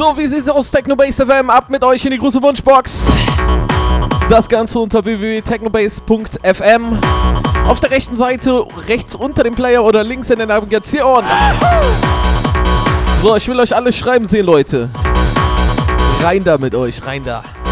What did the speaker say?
So, wie sieht's aus? Technobase FM, ab mit euch in die große Wunschbox. Das Ganze unter www.technobase.fm. Auf der rechten Seite, rechts unter dem Player oder links in der Navigation. So, ich will euch alle schreiben sehen, Leute. Rein da mit euch, rein da.